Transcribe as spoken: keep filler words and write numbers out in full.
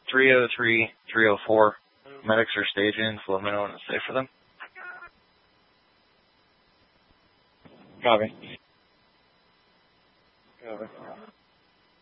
three oh three, three oh four. Medics are staging, so let me know when it's safe for them. Copy. Copy.